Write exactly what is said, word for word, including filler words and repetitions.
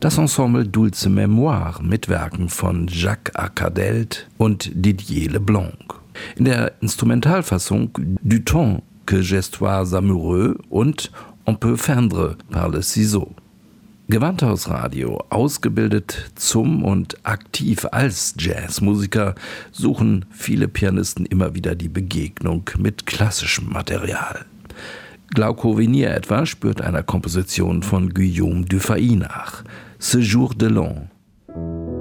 Das Ensemble Dulce Mémoire mit Werken von Jacques Arcadelt und Didier Leblanc. In der Instrumentalfassung Du temps que j'estois amoureux und On peut feindre par le ciseau. Gewandhausradio, ausgebildet zum und aktiv als Jazzmusiker, suchen viele Pianisten immer wieder die Begegnung mit klassischem Material. Glauco Venier etwa spürt einer Komposition von Guillaume Dufay nach, Ce jour de l'an,